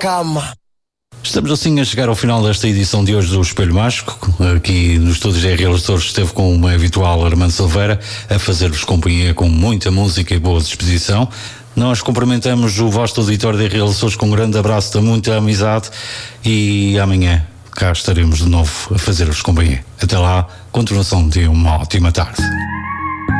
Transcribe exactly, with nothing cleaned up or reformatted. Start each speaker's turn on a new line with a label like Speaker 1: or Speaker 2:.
Speaker 1: cama.
Speaker 2: Estamos assim a chegar ao final desta edição de hoje do Espelho Mágico. Aqui nos estúdios da R L Açores esteve com o habitual Armando Silveira a fazer-vos companhia com muita música e boa disposição. Nós cumprimentamos o vosso auditório da R L Açores com um grande abraço de muita amizade e amanhã cá estaremos de novo a fazer-vos companhia. Até lá, continuação de uma ótima tarde.